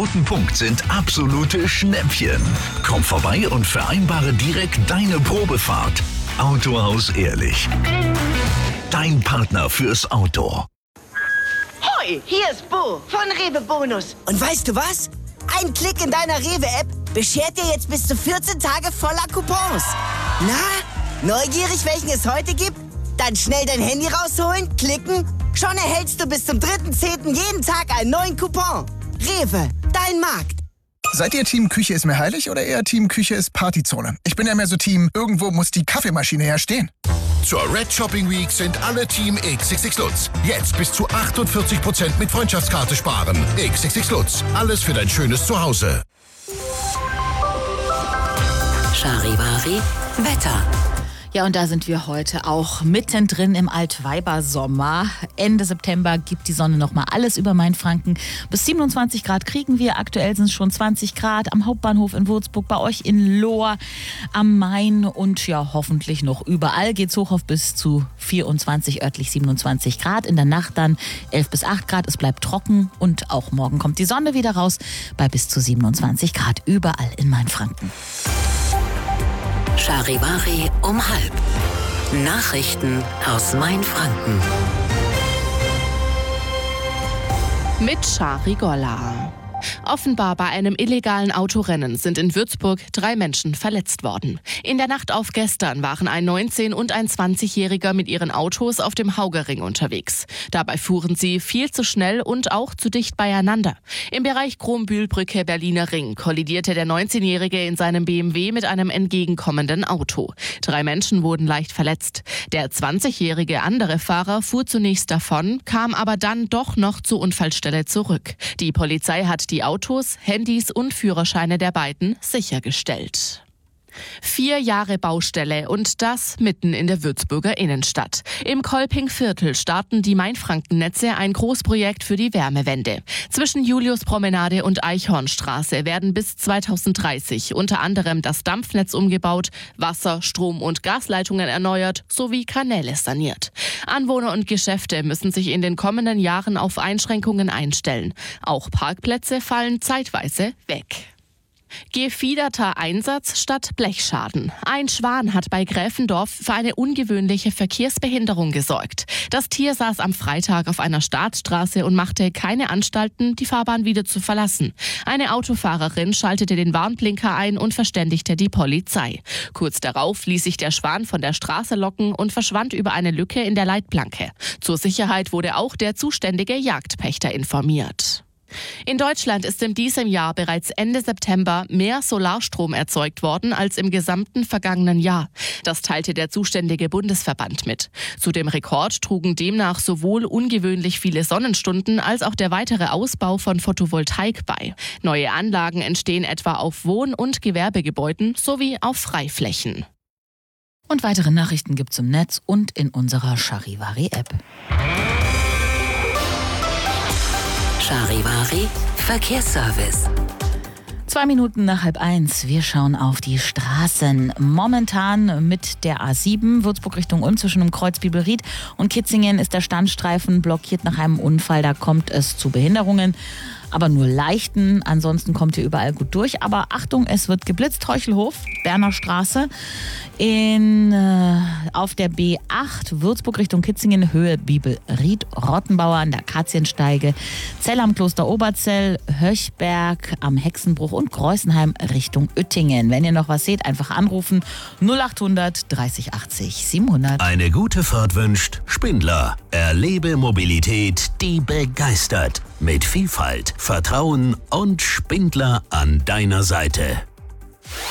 Roten Punkt sind absolute Schnäppchen. Komm vorbei und vereinbare direkt deine Probefahrt. Autohaus Ehrlich. Dein Partner fürs Auto. Hoi, hier ist Bo von Rewe Bonus. Und weißt du was? Ein Klick in deiner Rewe-App beschert dir jetzt bis zu 14 Tage voller Coupons. Na, neugierig, welchen es heute gibt? Dann schnell dein Handy rausholen, klicken. Schon erhältst du bis zum 3.10. jeden Tag einen neuen Coupon. Rewe, dein Markt. Seid ihr Team Küche ist mir heilig oder eher Team Küche ist Partyzone? Ich bin ja mehr so Team, irgendwo muss die Kaffeemaschine ja stehen. Zur Red Shopping Week sind alle Team XXX Lutz. Jetzt bis zu 48% mit Freundschaftskarte sparen. XXX Lutz, alles für dein schönes Zuhause. Charivari Wetter. Ja, und da sind wir heute auch mittendrin im Altweibersommer. Ende September gibt die Sonne nochmal alles über Mainfranken. Bis 27 Grad kriegen wir. Aktuell sind es schon 20 Grad am Hauptbahnhof in Würzburg, bei euch in Lohr am Main und ja, hoffentlich noch überall geht's hoch auf bis zu 24, örtlich 27 Grad. In der Nacht dann 11 bis 8 Grad. Es bleibt trocken und auch morgen kommt die Sonne wieder raus bei bis zu 27 Grad überall in Mainfranken. Charivari um 12:30. Nachrichten aus Mainfranken. Mit Chari Golla. Offenbar bei einem illegalen Autorennen sind in Würzburg 3 Menschen verletzt worden. In der Nacht auf gestern waren ein 19- und ein 20-Jähriger mit ihren Autos auf dem Haugerring unterwegs. Dabei fuhren sie viel zu schnell und auch zu dicht beieinander. Im Bereich Kronbühlbrücke Berliner Ring kollidierte der 19-Jährige in seinem BMW mit einem entgegenkommenden Auto. 3 Menschen wurden leicht verletzt. Der 20-jährige andere Fahrer fuhr zunächst davon, kam aber dann doch noch zur Unfallstelle zurück. Die Polizei hat die Autos, Handys und Führerscheine der beiden sichergestellt. 4 Jahre Baustelle und das mitten in der Würzburger Innenstadt. Im Kolpingviertel starten die Mainfrankennetze ein Großprojekt für die Wärmewende. Zwischen Juliuspromenade und Eichhornstraße werden bis 2030 unter anderem das Dampfnetz umgebaut, Wasser-, Strom- und Gasleitungen erneuert sowie Kanäle saniert. Anwohner und Geschäfte müssen sich in den kommenden Jahren auf Einschränkungen einstellen. Auch Parkplätze fallen zeitweise weg. Gefiederter Einsatz statt Blechschaden. Ein Schwan hat bei Gräfendorf für eine ungewöhnliche Verkehrsbehinderung gesorgt. Das Tier saß am Freitag auf einer Startstraße und machte keine Anstalten, die Fahrbahn wieder zu verlassen. Eine Autofahrerin schaltete den Warnblinker ein und verständigte die Polizei. Kurz darauf ließ sich der Schwan von der Straße locken und verschwand über eine Lücke in der Leitplanke. Zur Sicherheit wurde auch der zuständige Jagdpächter informiert. In Deutschland ist in diesem Jahr bereits Ende September mehr Solarstrom erzeugt worden als im gesamten vergangenen Jahr. Das teilte der zuständige Bundesverband mit. Zu dem Rekord trugen demnach sowohl ungewöhnlich viele Sonnenstunden als auch der weitere Ausbau von Photovoltaik bei. Neue Anlagen entstehen etwa auf Wohn- und Gewerbegebäuden sowie auf Freiflächen. Und weitere Nachrichten gibt's im Netz und in unserer Charivari-App. Charivari Verkehrsservice. 2 Minuten nach 12:30. Wir schauen auf die Straßen. Momentan mit der A7 Würzburg Richtung Ulm zwischen dem Kreuz Bibelried und Kitzingen ist der Standstreifen blockiert nach einem Unfall. Da kommt es zu Behinderungen, aber nur leichten. Ansonsten kommt ihr überall gut durch. Aber Achtung, es wird geblitzt. Heuchelhof, Berner Straße. Auf der B8 Würzburg Richtung Kitzingen, Höhe Bibelried, Rottenbauer an der Akaziensteige, Zell am Kloster Oberzell, Höchberg am Hexenbruch und Kreuzenheim Richtung Uettingen. Wenn ihr noch was seht, einfach anrufen 0800 30 80 700. Eine gute Fahrt wünscht Spindler. Erlebe Mobilität, die begeistert. Mit Vielfalt, Vertrauen und Spindler an deiner Seite.